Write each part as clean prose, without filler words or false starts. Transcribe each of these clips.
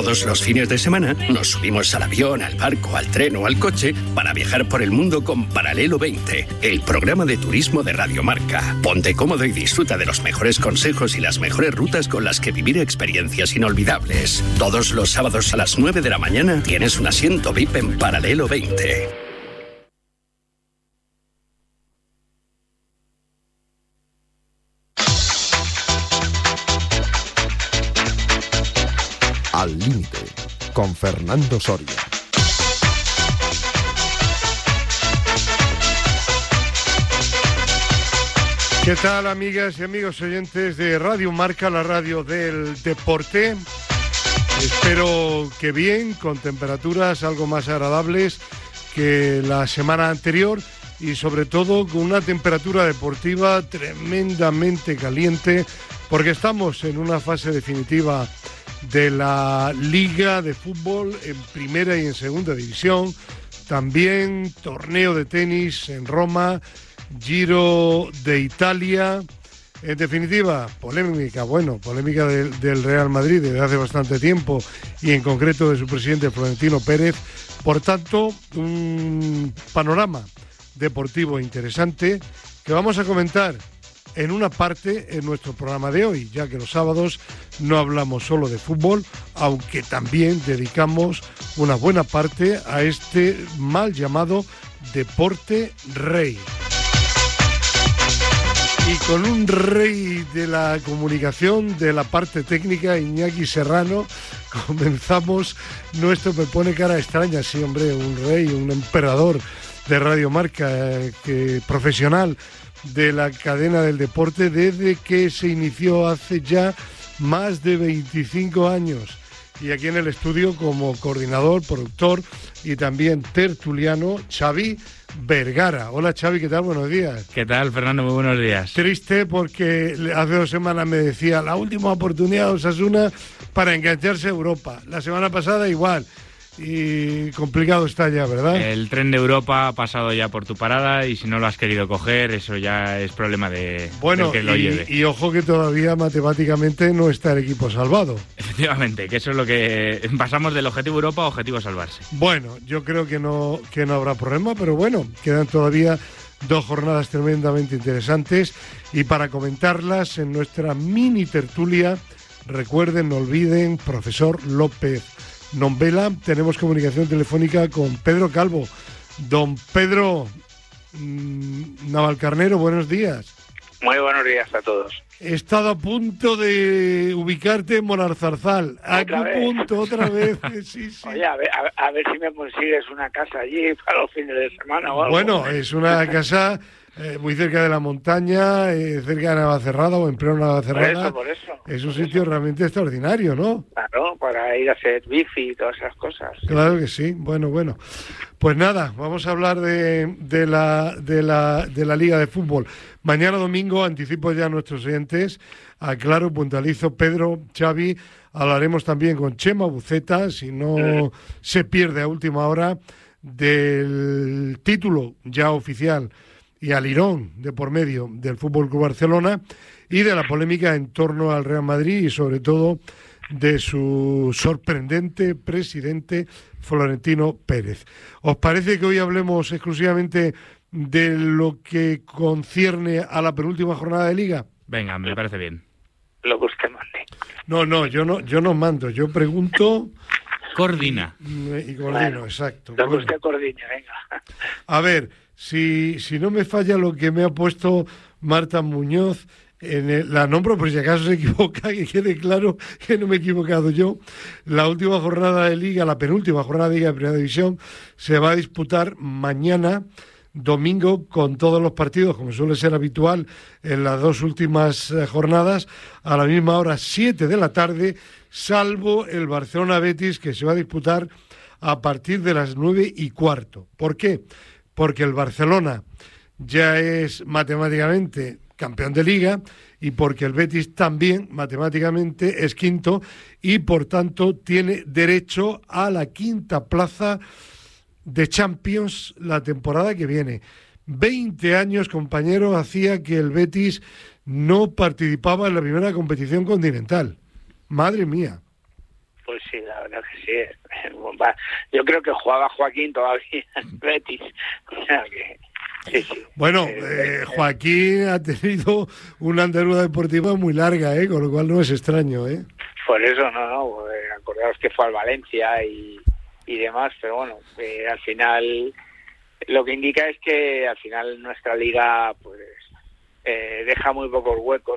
Todos los fines de semana nos subimos al avión, al barco, al tren o al coche para viajar por el mundo con Paralelo 20, el programa de turismo de Radio Marca. Ponte cómodo y disfruta de los mejores consejos y las mejores rutas con las que vivir experiencias inolvidables. Todos los sábados a las 9 de la mañana tienes un asiento VIP en Paralelo 20. Al límite, con Fernando Soria. ¿Qué tal, amigas y amigos oyentes de Radio Marca, la radio del deporte? Espero que bien, con temperaturas algo más agradables que la semana anterior y sobre todo con una temperatura deportiva tremendamente caliente, porque estamos en una fase definitiva de la Liga de Fútbol en primera y en segunda división, también torneo de tenis en Roma, Giro de Italia, en definitiva, polémica del Real Madrid desde hace bastante tiempo y en concreto de su presidente Florentino Pérez. Por tanto, un panorama deportivo interesante que vamos a comentar en una parte en nuestro programa de hoy, ya que los sábados no hablamos solo de fútbol, aunque también dedicamos una buena parte a este mal llamado deporte rey. Y con un rey de la comunicación, de la parte técnica, Iñaki Serrano, comenzamos nuestro Me Pone Cara Extraña. Sí, hombre, un rey, un emperador de Radio Marca, profesional de la cadena del deporte desde que se inició hace ya más de 25 años. Y aquí en el estudio como coordinador, productor y también tertuliano, Xavi Vergara. Hola Xavi, ¿qué tal? Buenos días. ¿Qué tal, Fernando? Muy buenos días. Triste porque hace 2 semanas me decía la última oportunidad de Osasuna para engancharse a Europa. La semana pasada igual. Y complicado está ya, ¿verdad? El tren de Europa ha pasado ya por tu parada y si no lo has querido coger, eso ya es problema del que lo lleve. Y ojo que todavía matemáticamente no está el equipo salvado. Efectivamente, que eso es lo que pasamos del objetivo Europa a objetivo salvarse. Bueno, yo creo que no habrá problema, pero bueno, quedan todavía 2 jornadas tremendamente interesantes y para comentarlas en nuestra mini tertulia, recuerden, no olviden, profesor López Nombela, tenemos comunicación telefónica con Pedro Calvo. Don Pedro Navalcarnero, buenos días. Muy buenos días a todos. He estado a punto de ubicarte en Monarzarzal. ¿A qué punto otra vez? Sí. Oye, a ver si me consigues una casa allí para los fines de semana o algo. Bueno, es una casa muy cerca de la montaña, cerca de Navacerrada o en pleno Navacerrada. Por eso. Es un sitio realmente extraordinario, ¿no? Claro, para ir a hacer bici y todas esas cosas. Claro que sí. Bueno. Pues nada, vamos a hablar de la Liga de Fútbol. Mañana domingo, anticipo ya a nuestros oyentes, aclaro, puntualizo, Pedro, Xavi, hablaremos también con Chema Buceta, si no se pierde a última hora, del título ya oficial y al Lirón de por medio del Fútbol Club Barcelona y de la polémica en torno al Real Madrid y sobre todo de su sorprendente presidente Florentino Pérez. ¿Os parece que hoy hablemos exclusivamente de lo que concierne a la penúltima jornada de Liga? Venga, me parece bien. Lo que usted mande. No, yo no mando, yo pregunto. Coordina. Y coordino, Bueno, exacto. Lo que usted coordine, venga. A ver, si no me falla lo que me ha puesto Marta Muñoz, la nombro por si acaso se equivoca, que quede claro que no me he equivocado yo. La última jornada de Liga, la penúltima jornada de Liga de Primera División, se va a disputar mañana, domingo, con todos los partidos, como suele ser habitual en las 2 últimas jornadas, a la misma hora, 7 de la tarde, salvo el Barcelona-Betis, que se va a disputar a partir de las 9:15. ¿Por qué? Porque el Barcelona ya es matemáticamente campeón de Liga y porque el Betis también matemáticamente es quinto y por tanto tiene derecho a la 5ª plaza de Champions la temporada que viene. 20 años, compañero, hacía que el Betis no participaba en la primera competición continental. Madre mía. Pues sí, la verdad que sí. Yo creo que jugaba Joaquín todavía en Betis. O sea que... Sí. Bueno, Joaquín ha tenido una andadura deportiva muy larga, con lo cual no es extraño, Por eso, no, acordaos que fue al Valencia y demás, pero bueno, al final lo que indica es que al final nuestra liga pues deja muy pocos huecos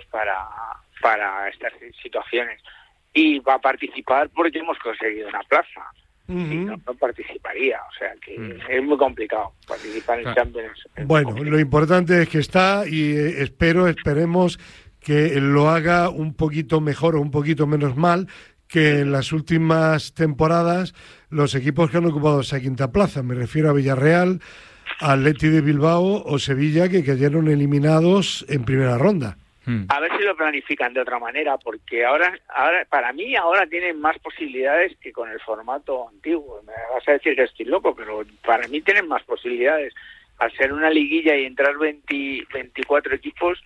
para estas situaciones, y va a participar porque hemos conseguido una plaza. Si no participaría, o sea que es muy complicado participar en Champions. Bueno, lo importante es que está, y esperemos que lo haga un poquito mejor o un poquito menos mal que en las últimas temporadas los equipos que han ocupado esa quinta plaza. Me refiero a Villarreal, Atleti de Bilbao o Sevilla, que cayeron eliminados en primera ronda. A ver si lo planifican de otra manera, porque ahora para mí ahora tienen más posibilidades que con el formato antiguo. Me vas a decir que estoy loco, pero para mí tienen más posibilidades. Al ser una liguilla y entrar 24 equipos,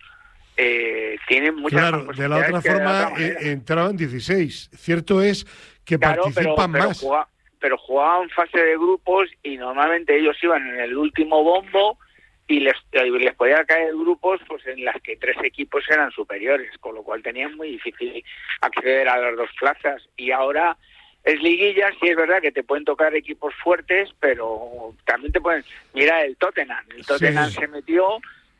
tienen muchas más posibilidades. De la otra forma entraban 16. Cierto es que participan más. Pero jugaban fase de grupos y normalmente ellos iban en el último bombo, y les podía caer grupos pues en las que 3 equipos eran superiores, con lo cual tenían muy difícil acceder a las 2 plazas. Y ahora es liguilla, sí es verdad que te pueden tocar equipos fuertes, pero también te pueden... Mira el Tottenham se metió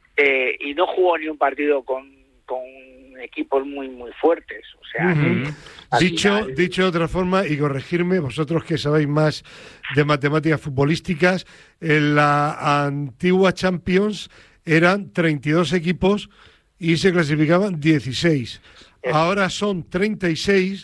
y no jugó ni un partido con equipos muy muy fuertes, o sea dicho de otra forma, y corregirme vosotros que sabéis más de matemáticas futbolísticas, en la antigua Champions eran 32 equipos y se clasificaban 16. Ahora son 36,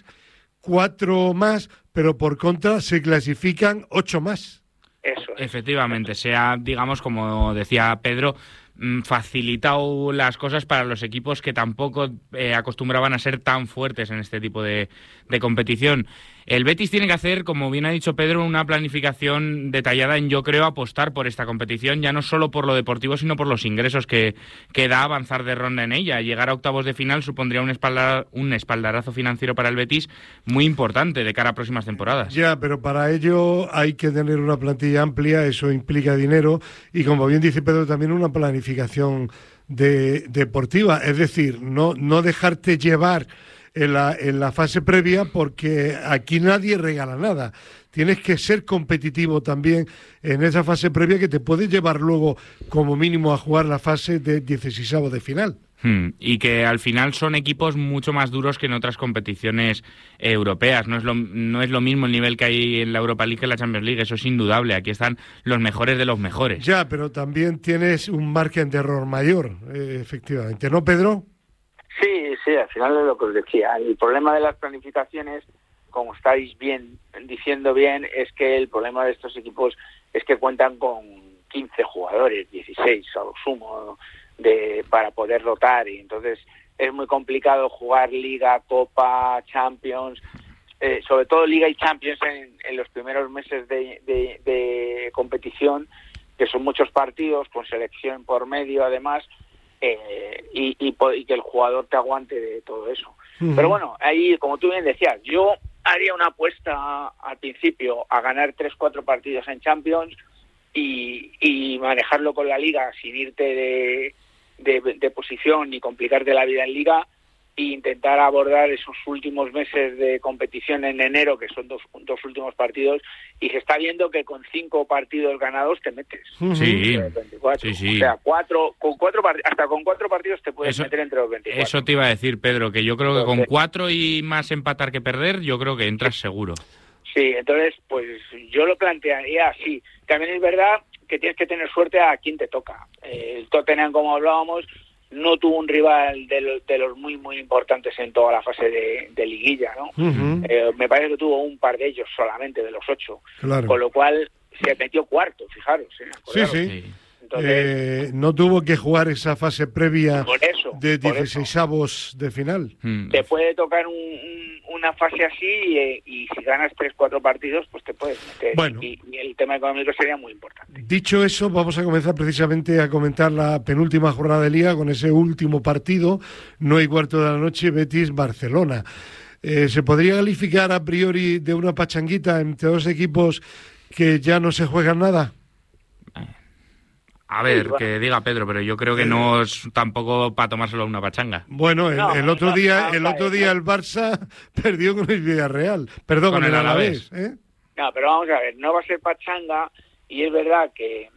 4 más, pero por contra se clasifican 8 más. Eso es. Efectivamente, sea, digamos, como decía Pedro, facilitado las cosas para los equipos que tampoco acostumbraban a ser tan fuertes en este tipo de competición. El Betis tiene que hacer, como bien ha dicho Pedro, una planificación detallada en, yo creo, apostar por esta competición, ya no solo por lo deportivo, sino por los ingresos que da avanzar de ronda en ella. Llegar a octavos de final supondría un espaldarazo financiero para el Betis muy importante de cara a próximas temporadas. Ya, pero para ello hay que tener una plantilla amplia, eso implica dinero, y como bien dice Pedro, también una planificación deportiva, es decir, no dejarte llevar en la fase previa, porque aquí nadie regala nada. Tienes que ser competitivo también en esa fase previa, que te puede llevar luego como mínimo a jugar la fase de 16avos de final. Y que al final son equipos mucho más duros que en otras competiciones europeas. No es lo mismo el nivel que hay en la Europa League que en la Champions League, eso es indudable. Aquí están los mejores de los mejores. Ya, pero también tienes un margen de error mayor, efectivamente, ¿no, Pedro? Sí, al final es lo que os decía. El problema de las planificaciones, como estáis diciendo bien, es que el problema de estos equipos es que cuentan con 15 jugadores, 16 a lo sumo, para poder rotar, y entonces es muy complicado jugar Liga, Copa, Champions, sobre todo Liga y Champions en los primeros meses de competición, que son muchos partidos, con selección por medio además, y que el jugador te aguante de todo eso. Pero bueno, ahí, como tú bien decías, yo haría una apuesta al principio a ganar 3-4 partidos en Champions y manejarlo con la Liga sin irte de posición ni complicarte la vida en Liga, e intentar abordar esos últimos meses de competición en enero, que son dos últimos partidos, y se está viendo que con 5 partidos ganados te metes. Sí, 24. Sí. O sea, hasta con 4 partidos te puedes meter entre los 24. Eso te iba a decir, Pedro, que yo creo que con 4 y más empatar que perder, yo creo que entras seguro. Sí, entonces, pues yo lo plantearía así. También es verdad que tienes que tener suerte a quien te toca. El Tottenham, como hablábamos, no tuvo un rival de los muy muy importantes en toda la fase de liguilla, ¿no? Me parece que tuvo un par de ellos solamente, de los 8. Claro. Con lo cual se metió cuarto, fijaros. Sí. Entonces, no tuvo que jugar esa fase previa de 16avos de final. Te puede tocar una fase así y si ganas 3-4 partidos, pues te puedes meter. Bueno, y el tema económico sería muy importante. Dicho eso, vamos a comenzar precisamente a comentar la penúltima jornada de Liga con ese último partido, 9:15 de la noche, Betis-Barcelona. ¿Se podría calificar a priori de una pachanguita entre dos equipos que ya no se juegan nada? A ver, que diga Pedro, pero yo creo que no es tampoco para tomárselo una pachanga. Bueno, el otro día el Barça perdió con el Villarreal, perdón, con el Alavés. No, pero vamos a ver, no va a ser pachanga, y es verdad que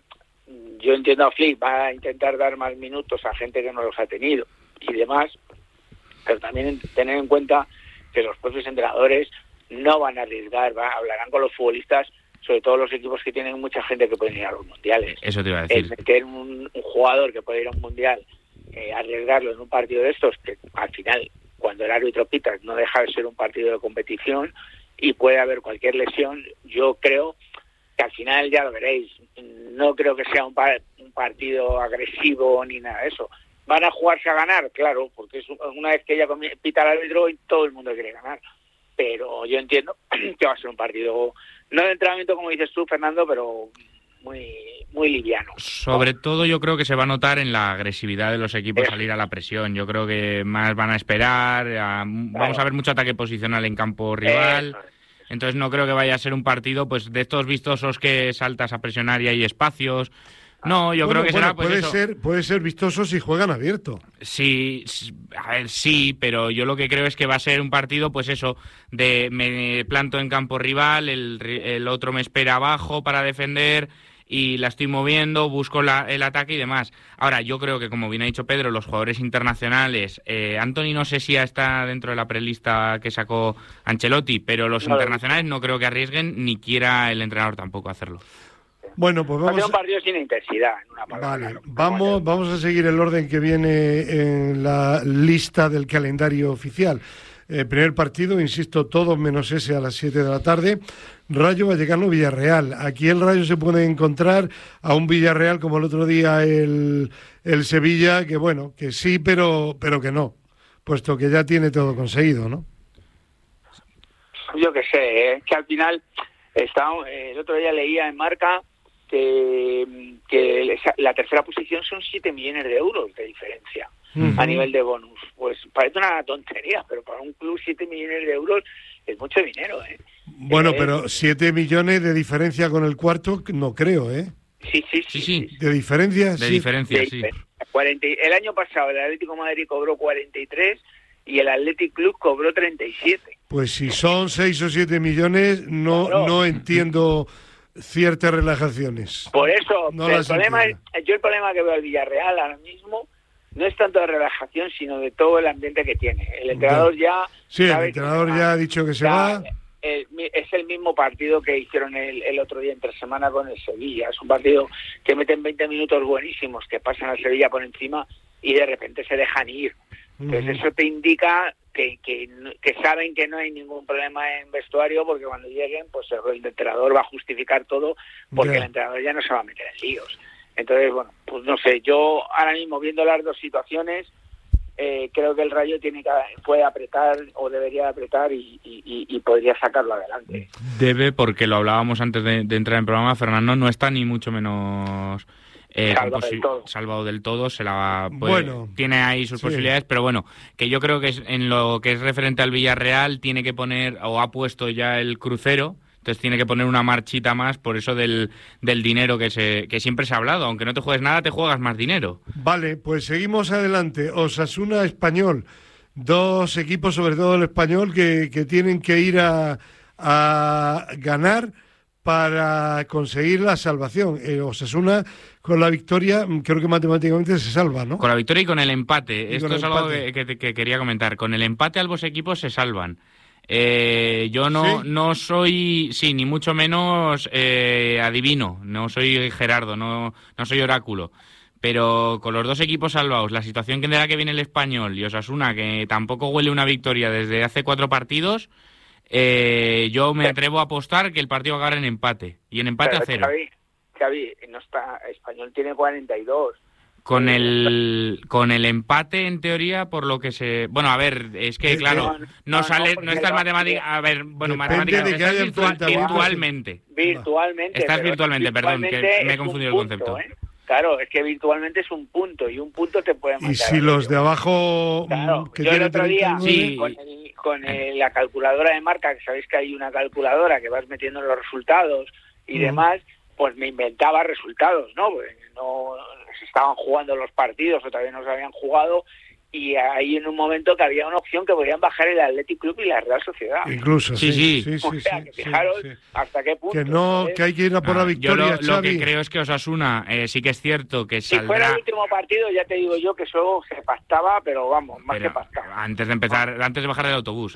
yo entiendo a Flick, va a intentar dar más minutos a gente que no los ha tenido y demás, pero también tener en cuenta que los propios entrenadores no van a arriesgar, hablarán con los futbolistas, sobre todo los equipos que tienen mucha gente que pueden ir a los mundiales. Eso te iba a decir. El meter un jugador que puede ir a un mundial, arriesgarlo en un partido de estos, que al final, cuando el árbitro pita, no deja de ser un partido de competición y puede haber cualquier lesión. Yo creo que al final, ya lo veréis, no creo que sea un partido agresivo ni nada de eso. ¿Van a jugarse a ganar? Claro, porque una vez que ya pita el árbitro, todo el mundo quiere ganar. Pero yo entiendo que va a ser un partido, no de entrenamiento como dices tú, Fernando, pero muy, muy liviano. Sobre todo yo creo que se va a notar en la agresividad de los equipos salir a la presión. Yo creo que más van a esperar, vamos a ver mucho ataque posicional en campo rival. Entonces no creo que vaya a ser un partido pues de estos vistosos que saltas a presionar y hay espacios. No, yo creo que será pues puede ser vistoso si juegan abierto. Sí, a ver, sí, pero yo lo que creo es que va a ser un partido, pues eso, de me planto en campo rival, el otro me espera abajo para defender y la estoy moviendo, busco el ataque y demás. Ahora, yo creo que, como bien ha dicho Pedro, los jugadores internacionales, Antony no sé si ya está dentro de la prelista que sacó Ancelotti, pero los internacionales no creo que arriesguen, ni quiera el entrenador tampoco hacerlo. Bueno, pues vamos. Va a ser un partido sin intensidad, en una palabra. Vale, vamos a seguir el orden que viene en la lista del calendario oficial. Primer partido, insisto, todos menos ese a las 7 de la tarde. Rayo Vallecano-Villarreal. Aquí el Rayo se puede encontrar a un Villarreal como el otro día el Sevilla, que bueno, que sí, pero que no, puesto que ya tiene todo conseguido, ¿no? Yo qué sé, que al final el otro día leía en Marca que la tercera posición son 7 millones de euros de diferencia a nivel de bonus. Pues parece una tontería, pero para un club 7 millones de euros es mucho dinero, ¿eh? Bueno, pero 7 millones de diferencia con el cuarto, no creo, ¿eh? Sí. ¿De diferencia? De diferencia, sí. El año pasado el Atlético de Madrid cobró 43 y el Athletic Club cobró 37. Pues si son 6 o 7 millones, no entiendo ciertas relajaciones. Por eso, no el problema que veo al Villarreal ahora mismo no es tanto de relajación, sino de todo el ambiente que tiene. El entrenador ya... Sí, el entrenador ya ha dicho que se va. Es el mismo partido que hicieron el otro día entre semana con el Sevilla. Es un partido que meten 20 minutos buenísimos, que pasan al Sevilla por encima y de repente se dejan ir. Entonces eso te indica que saben que no hay ningún problema en vestuario, porque cuando lleguen, pues el entrenador va a justificar todo, porque el entrenador ya no se va a meter en líos. Entonces, bueno, pues no sé, yo ahora mismo viendo las dos situaciones, creo que el Rayo puede apretar o debería apretar y podría sacarlo adelante. Debe, porque lo hablábamos antes de entrar en programa, Fernando, no está ni mucho menos salvado del todo, tiene ahí sus posibilidades, pero bueno, que yo creo que en lo que es referente al Villarreal tiene que poner, o ha puesto ya el crucero. Entonces tiene que poner una marchita más por eso del dinero que siempre se ha hablado. Aunque no te juegues nada, te juegas más dinero. Vale, pues seguimos adelante. Osasuna, Español. Dos equipos, sobre todo el Español, que tienen que ir a ganar para conseguir la salvación. Osasuna, con la victoria, creo que matemáticamente se salva, ¿no? Con la victoria y con el empate. Esto es algo que quería comentar. Con el empate ambos equipos se salvan. Yo no soy, ni mucho menos adivino, no soy Gerardo, no soy oráculo, pero con los dos equipos salvados, la situación que viene el Español y Osasuna, que tampoco huele una victoria desde hace 4 partidos, yo me atrevo a apostar que el partido va a acabar en empate, y en empate a 0. Xavi, no está, Español tiene 42. Con el empate, en teoría, por lo que se... Bueno, a ver, es que, claro, no estás matemáticas... A ver, bueno, matemáticas... Estás virtualmente. Estás virtualmente, perdón, que me he confundido el concepto. Claro, es que virtualmente es un punto, y un punto te puede mandar. Y si los de abajo... Claro, yo el otro día, con la calculadora de marca, que sabéis que hay una calculadora que vas metiendo los resultados y demás, pues me inventaba resultados, ¿no? Pues no se estaban jugando los partidos o todavía no se habían jugado, y ahí en un momento que había una opción que podían bajar el Athletic Club y la Real Sociedad. Incluso, sí. O sea, que fijaros hasta qué punto. Que no, que hay que ir a por la victoria, yo lo que creo es que Osasuna sí que es cierto que si fuera el último partido, ya te digo yo que eso se pactaba, pero vamos, más que pactaba. Antes de empezar, antes de bajar del autobús.